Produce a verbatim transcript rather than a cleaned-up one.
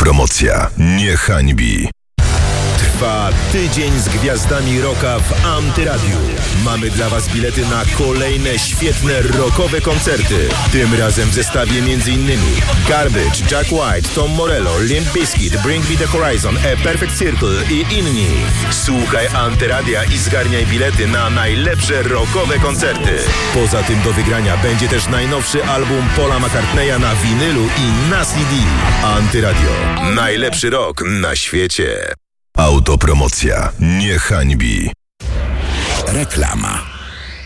Autopromocja nie hańbi. Trwa tydzień z gwiazdami rocka w Antyradiu. Mamy dla Was bilety na kolejne świetne rockowe koncerty. Tym razem w zestawie m.in. Garbage, Jack White, Tom Morello, Limp Bizkit, Bring Me The Horizon, A Perfect Circle i inni. Słuchaj Antyradia i zgarniaj bilety na najlepsze rockowe koncerty. Poza tym do wygrania będzie też najnowszy album Paula McCartneya na winylu i na C D. Antyradio. Najlepszy rock na świecie. Autopromocja nie hańbi. Reklama.